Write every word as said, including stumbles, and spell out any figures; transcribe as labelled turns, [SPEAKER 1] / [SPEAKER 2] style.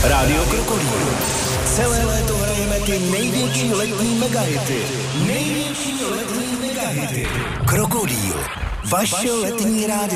[SPEAKER 1] Rádio Krokodýl. Celé léto hrajeme ty největší letní megahity. Největší letní megahity. Krokodýl. Vaše letní rádio.